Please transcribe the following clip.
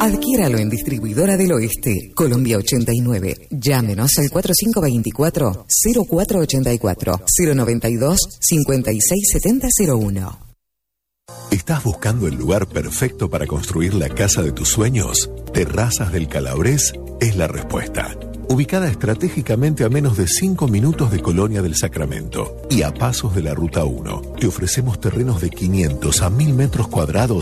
Adquiéralo en Distribuidora del Oeste, Colombia 89. Llámenos al 4524-0484, 092-567001. ¿Estás buscando el lugar perfecto para construir la casa de tus sueños? Terrazas del Calabrés es la respuesta. Ubicada estratégicamente a menos de 5 minutos de Colonia del Sacramento y a pasos de la Ruta 1, te ofrecemos terrenos de 500 a 1000 metros cuadrados